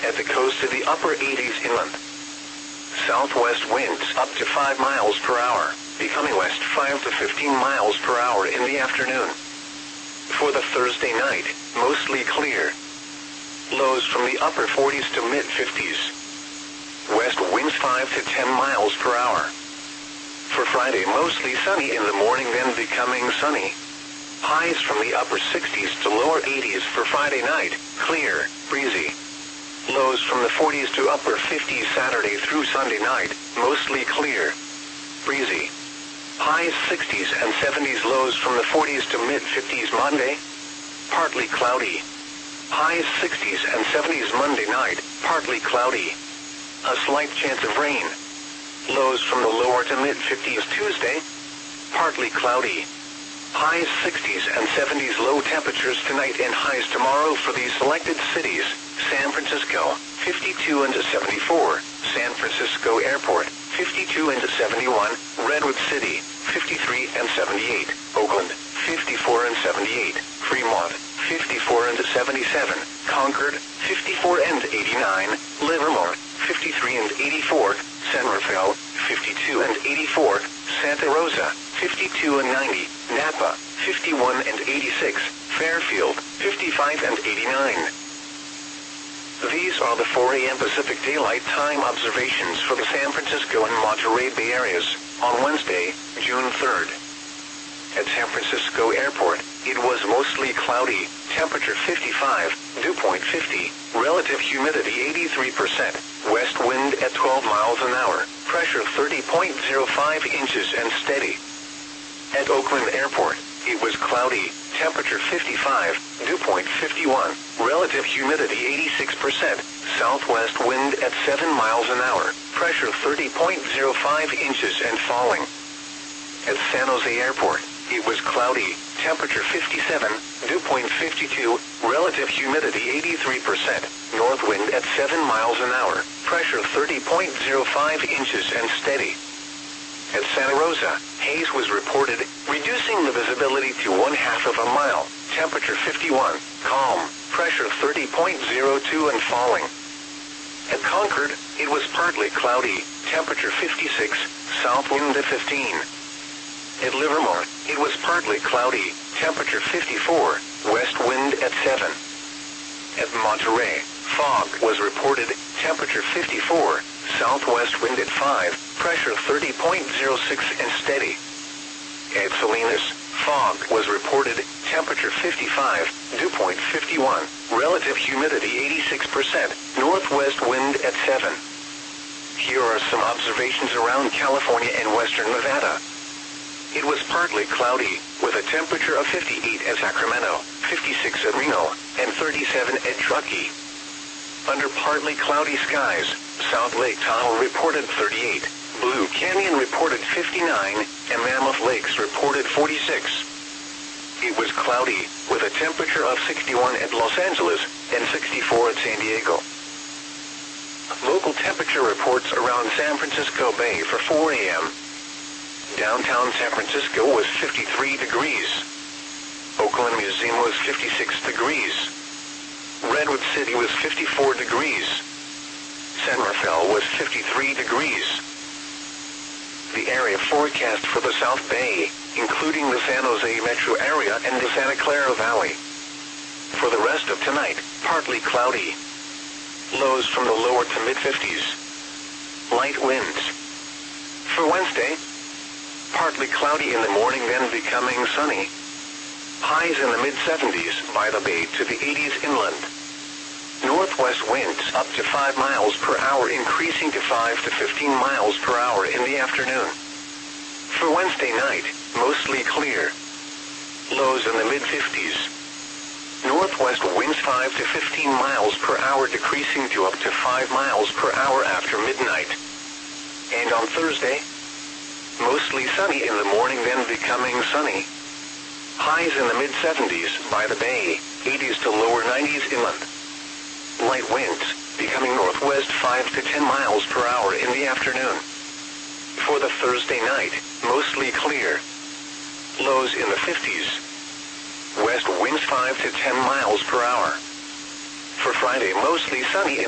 at the coast to the upper 80s inland. Southwest winds up to 5 miles per hour, becoming west 5 to 15 miles per hour in the afternoon. For the Thursday night, mostly clear. Lows from the upper 40s to mid-50s. West winds 5 to 10 miles per hour. For Friday, mostly sunny in the morning, then becoming sunny. Highs from the upper 60s to lower 80s for Friday night, clear, breezy. Lows from the 40s to upper 50s Saturday through Sunday night, mostly clear, breezy. Highs 60s and 70s, lows from the 40s to mid-50s Monday, partly cloudy. Highs 60s and 70s Monday night, partly cloudy. A slight chance of rain. Lows from the lower to mid-50s Tuesday, partly cloudy. Highs 60s and 70s, low temperatures tonight and highs tomorrow for these selected cities: San Francisco, 52 and 74, San Francisco Airport, 52 and 71, Redwood City, 53 and 78, Oakland, 54 and 78, Fremont, 54 and 77, Concord, 54 and 89, Livermore, 53 and 84, San Rafael, 52 and 84, Santa Rosa, 52 and 90, Napa, 51 and 86, Fairfield, 55 and 89. These are the 4 a.m. Pacific Daylight Time observations for the San Francisco and Monterey Bay areas on Wednesday, June 3rd. At San Francisco Airport, it was mostly cloudy, temperature 55, dew point 50, relative humidity 83%, west wind at 12 miles an hour, pressure 30.05 inches and steady. At Oakland Airport, it was cloudy, temperature 55, dew point 51, relative humidity 86%, southwest wind at 7 miles an hour, pressure 30.05 inches and falling. At San Jose Airport, it was cloudy, temperature 57, dew point 52, relative humidity 83%, north wind at 7 miles an hour, pressure 30.05 inches and steady. At Santa Rosa, haze was reported, reducing the visibility to 1/2 of a mile, temperature 51, calm, pressure 30.02 and falling. At Concord, it was partly cloudy, temperature 56, south wind at 15. At Livermore, it was partly cloudy, temperature 54, west wind at 7. At Monterey, fog was reported, temperature 54, southwest wind at 5, pressure 30.06 and steady. At Salinas, fog was reported, temperature 55, dew point 51, relative humidity 86%, northwest wind at 7. Here are some observations around California and western Nevada. It was partly cloudy, with a temperature of 58 at Sacramento, 56 at Reno, and 37 at Truckee. Under partly cloudy skies, South Lake Tahoe reported 38, Blue Canyon reported 59, and Mammoth Lakes reported 46. It was cloudy, with a temperature of 61 at Los Angeles and 64 at San Diego. Local temperature reports around San Francisco Bay for 4 a.m. Downtown San Francisco was 53 degrees. Oakland Museum was 56 degrees. Redwood City was 54 degrees. San Rafael was 53 degrees. The area forecast for the South Bay, including the San Jose metro area and the Santa Clara Valley. For the rest of tonight, partly cloudy. Lows from the lower to mid-50s. Light winds. For Wednesday, partly cloudy in the morning, then becoming sunny. Highs in the mid-70s by the bay to the 80s inland. Northwest winds up to 5 miles per hour, increasing to 5 to 15 miles per hour in the afternoon. For Wednesday night, mostly clear. Lows in the mid-50s. Northwest winds 5 to 15 miles per hour, decreasing to up to 5 miles per hour after midnight. And on Thursday, mostly sunny in the morning, then becoming sunny. Highs in the mid-70s by the bay, 80s to lower 90s inland. Light winds, becoming northwest 5 to 10 miles per hour in the afternoon. For the Thursday night, mostly clear. Lows in the 50s. West winds 5 to 10 miles per hour. For Friday, mostly sunny